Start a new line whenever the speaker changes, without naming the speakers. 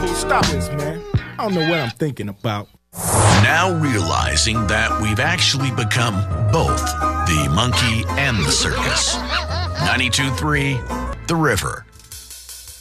Stop this, man. I don't know what I'm thinking about.
Now realizing that we've actually become both the monkey and the circus. 92.3 The River.